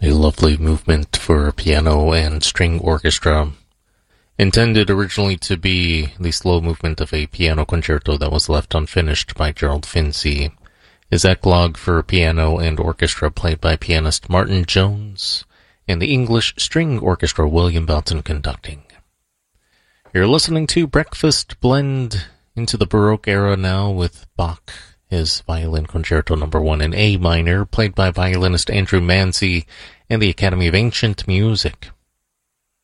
A lovely movement for piano and string orchestra, intended originally to be the slow movement of a piano concerto that was left unfinished by Gerald Finzi, is Eclogue for piano and orchestra played by pianist Martin Jones, and the English String Orchestra William Belton conducting. You're listening to Breakfast Blend into the Baroque era now with Bach, his Violin Concerto No. 1 in A minor, played by violinist Andrew Manzi and the Academy of Ancient Music.